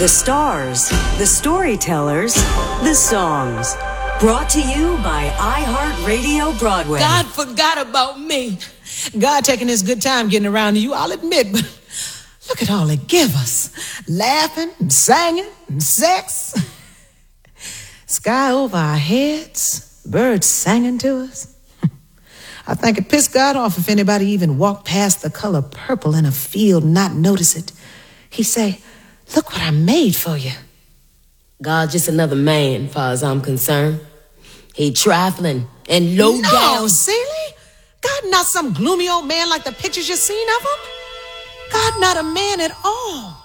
The stars, the storytellers, the songs. Brought to you by iHeartRadio Broadway. God forgot about me. God taking his good time getting around to you, I'll admit, but look at all it give us. Laughing and singing and sex. Sky over our heads, birds singing to us. I think it pissed God off if anybody even walked past the color purple in a field and not notice it. He say, look what I made for you. God just another man, far as I'm concerned. He trifling and low down. No, silly. God not some gloomy old man like the pictures you've seen of him. God not a man at all.